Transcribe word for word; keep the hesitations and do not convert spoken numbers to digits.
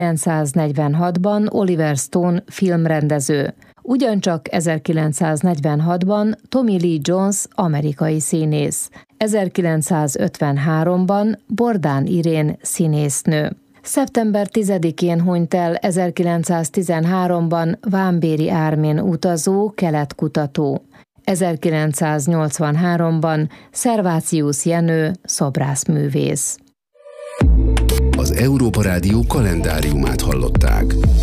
ezerkilencszáznegyvenhatban Oliver Stone filmrendező. Ugyancsak ezerkilencszáznegyvenhatban Tommy Lee Jones amerikai színész. ezerkilencszázötvenháromban Bordán Irén színésznő. szeptember tizedikén hunyt el ezerkilencszáztizenháromban Vámbéry Ármén utazó keletkutató. ezerkilencszáznyolcvanháromban Szervácius Jenő szobrászművész. Az Európa Rádió kalendáriumát hallották.